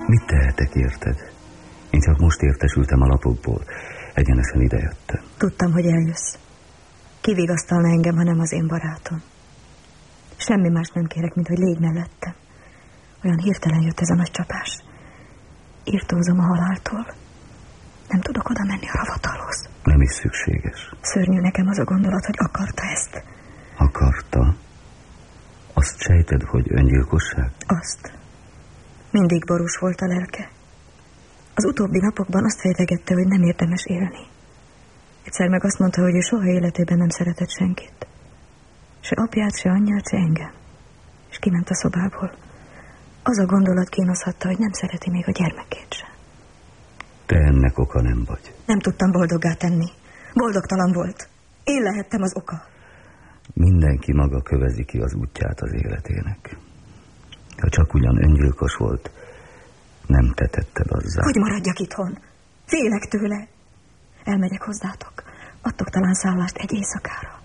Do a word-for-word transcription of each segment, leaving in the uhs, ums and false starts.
Mit tehetek érted? Én csak most értesültem a lapokból. Egyenesen idejöttem. Tudtam, hogy eljössz. Kivigasztalna engem, ha nem az én barátom. Semmi más nem kérek, mint hogy légy mellettem. Olyan hirtelen jött ez a nagy csapás. Írtózom a haláltól. Nem tudok oda menni a ravatalhoz. Nem is szükséges. Szörnyű nekem az a gondolat, hogy akarta ezt. Akarta? Azt sejted, hogy öngyilkosság? Azt. Mindig borús volt a lelke. Az utóbbi napokban azt fejtegette, hogy nem érdemes élni. Egyszer meg azt mondta, hogy ő soha életében nem szeretett senkit. Se apját, se anyját, se engem. És kiment a szobából. Az a gondolat kínozhatta, hogy nem szereti még a gyermekét sem. Te ennek oka nem vagy. Nem tudtam boldoggá tenni. Boldogtalan volt. Én lehettem az oka. Mindenki maga kövezi ki az útját az életének. Ha csak ugyan öngyilkos volt, nem te tetted azzá. Hogy maradjak itthon? Félek tőle. Elmegyek hozzátok. Adtok talán szállást egy éjszakára.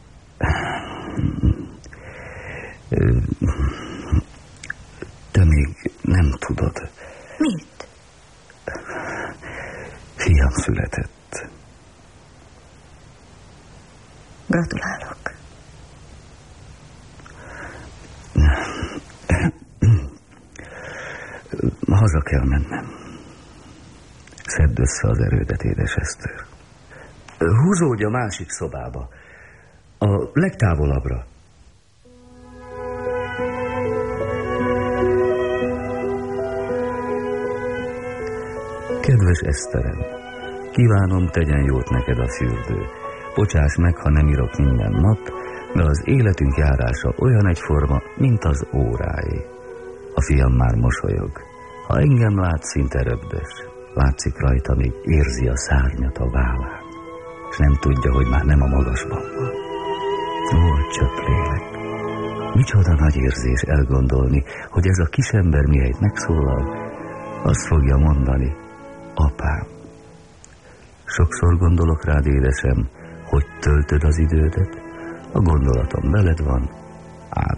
Te még nem tudod. Mit? Fiam született. Gratulálok. Haza kell mennem. Szedd össze az erődet, édes Eszter. Húzódj a másik szobába. A legtávolabbra. Kedves Eszterem, kívánom, tegyen jót neked a fürdő. Bocsáss meg, ha nem írok minden nap, de az életünk járása olyan egyforma, mint az óráé. A fiam már mosolyog. Ha engem lát, szinte röbdös. Látszik rajta, még érzi a szárnyat a vállán, és nem tudja, hogy már nem a magasban van. Ó, csöpp lélek! Micsoda nagy érzés elgondolni, hogy ez a kisember mihelyt megszólal, azt fogja mondani: apám. Sokszor gondolok rád, édesem, hogy töltöd az idődet, a gondolatom veled van,